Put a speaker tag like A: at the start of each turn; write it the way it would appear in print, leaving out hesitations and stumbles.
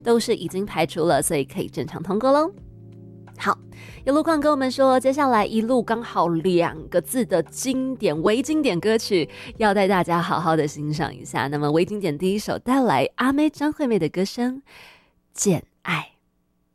A: 都是已经排除了，所以可以正常通过咯。好，有路况跟我们说，接下来一路刚好2个字的经典微经典歌曲，要带大家好好的欣赏一下。那么微经典第一首带来阿妹张惠妹的歌声《简爱》。